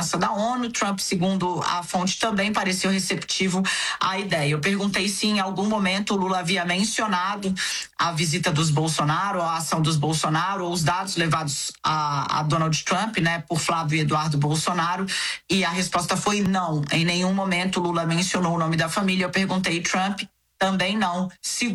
Segurança da ONU. Trump, segundo a fonte, também pareceu receptivo à ideia. Eu perguntei se em algum momento o Lula havia mencionado a visita dos Bolsonaro, a ação dos Bolsonaro, ou os dados levados a Donald Trump, né, por Flávio e Eduardo Bolsonaro, e a resposta foi não. Em nenhum momento Lula mencionou o nome da família. Eu perguntei, Trump, também não.